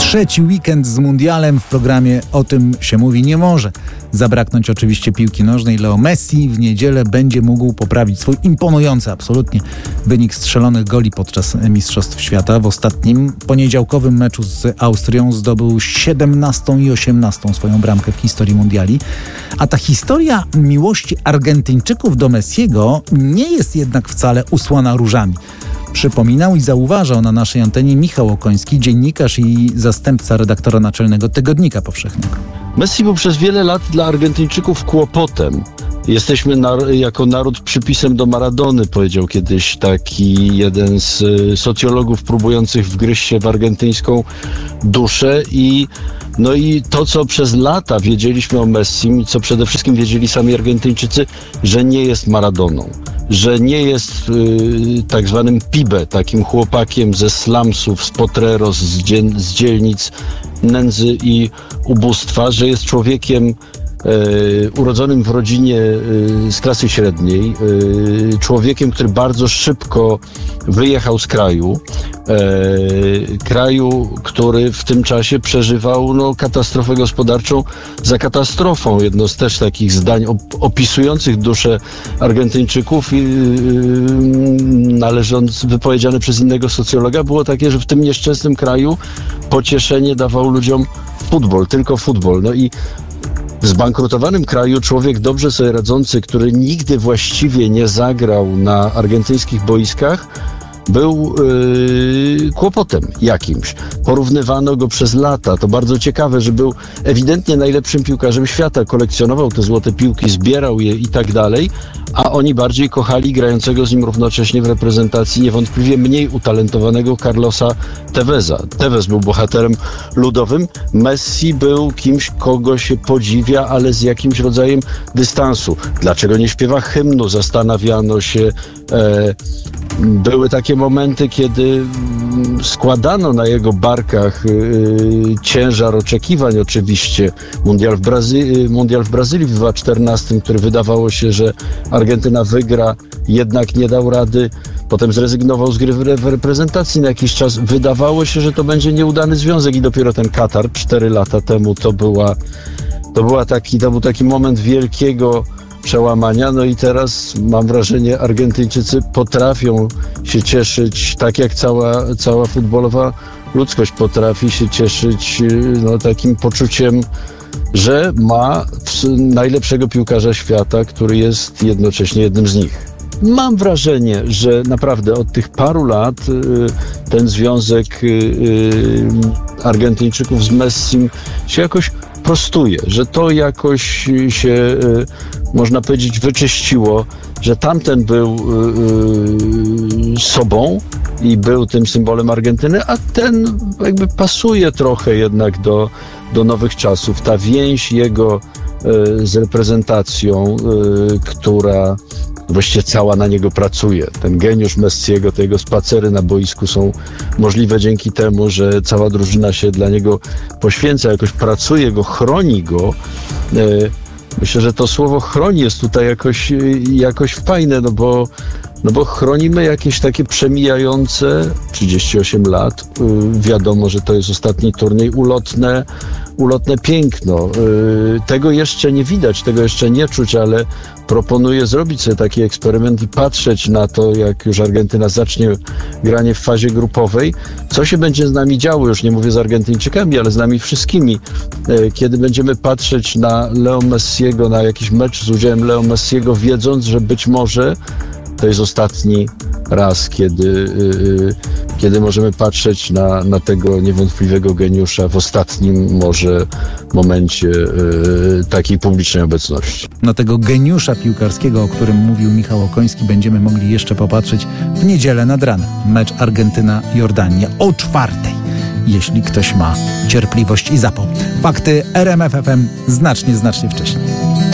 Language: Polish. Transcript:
Trzeci weekend z mundialem w programie O tym się mówi nie może zabraknąć oczywiście piłki nożnej. Leo Messi w niedzielę będzie mógł poprawić swój imponujący absolutnie wynik strzelonych goli podczas Mistrzostw Świata. W ostatnim poniedziałkowym meczu z Austrią zdobył 17. i 18. swoją bramkę w historii mundiali. A ta historia miłości Argentyńczyków do Messiego nie jest jednak wcale usłana różami. Przypominał i zauważał na naszej antenie Michał Okoński, dziennikarz i zastępca redaktora naczelnego Tygodnika Powszechnego. Messi był przez wiele lat dla Argentyńczyków kłopotem. Jesteśmy jako naród przypisem do Maradony, powiedział kiedyś taki jeden z socjologów próbujących wgryźć się w argentyńską duszę i to, co przez lata wiedzieliśmy o Messim i co przede wszystkim wiedzieli sami Argentyńczycy, że nie jest Maradoną, że nie jest tak zwanym pibe, takim chłopakiem ze slumsów, z Potreros, z dzielnic nędzy i ubóstwa, że jest człowiekiem urodzonym w rodzinie z klasy średniej, człowiekiem, który bardzo szybko wyjechał z kraju, który w tym czasie przeżywał katastrofę gospodarczą za katastrofą. Jedno z też takich zdań opisujących duszę Argentyńczyków, wypowiedziane przez innego socjologa, było takie, że w tym nieszczęsnym kraju pocieszenie dawał ludziom futbol, tylko futbol. No i w zbankrutowanym kraju człowiek dobrze sobie radzący, który nigdy właściwie nie zagrał na argentyńskich boiskach, był kłopotem jakimś. Porównywano go przez lata. To bardzo ciekawe, że był ewidentnie najlepszym piłkarzem świata. Kolekcjonował te złote piłki, zbierał je i tak dalej, a oni bardziej kochali grającego z nim równocześnie w reprezentacji niewątpliwie mniej utalentowanego Carlosa Teveza. Tevez był bohaterem ludowym. Messi był kimś, kogo się podziwia, ale z jakimś rodzajem dystansu. Dlaczego nie śpiewa hymnu? Zastanawiano się. Były takie momenty, kiedy składano na jego barkach ciężar oczekiwań oczywiście. Mundial w Brazylii w 2014, który wydawało się, że Argentyna wygra, jednak nie dał rady. Potem zrezygnował z gry w reprezentacji na jakiś czas. Wydawało się, że to będzie nieudany związek i dopiero ten Katar 4 lata temu to był taki moment wielkiego przełamania. No i teraz mam wrażenie, Argentyńczycy potrafią się cieszyć, tak jak cała futbolowa ludzkość potrafi się cieszyć takim poczuciem, że ma najlepszego piłkarza świata, który jest jednocześnie jednym z nich. Mam wrażenie, że naprawdę od tych paru lat ten związek Argentyńczyków z Messim się jakoś prostuje, że to jakoś się, można powiedzieć, wyczyściło, że tamten był sobą i był tym symbolem Argentyny, a ten jakby pasuje trochę jednak do nowych czasów. Ta więź jego z reprezentacją, która właściwie cała na niego pracuje. Ten geniusz Messiego, te jego spacery na boisku są możliwe dzięki temu, że cała drużyna się dla niego poświęca, jakoś pracuje go, chroni go. Myślę, że to słowo chroni jest tutaj jakoś fajne, no bo chronimy jakieś takie przemijające 38 lat. Wiadomo, że to jest ostatni turniej, ulotne piękno. Tego jeszcze nie widać, tego jeszcze nie czuć, ale proponuję zrobić sobie taki eksperyment i patrzeć na to, jak już Argentyna zacznie granie w fazie grupowej, co się będzie z nami działo, już nie mówię z Argentyńczykami, ale z nami wszystkimi, kiedy będziemy patrzeć na Leo Messiego, na jakiś mecz z udziałem Leo Messiego, wiedząc, że być może to jest ostatni raz, kiedy możemy patrzeć na tego niewątpliwego geniusza w ostatnim może momencie takiej publicznej obecności. Na tego geniusza piłkarskiego, o którym mówił Michał Okoński, będziemy mogli jeszcze popatrzeć w niedzielę nad ranem. Mecz Argentyna-Jordania o 4:00, jeśli ktoś ma cierpliwość i zapał. Fakty RMF FM znacznie wcześniej.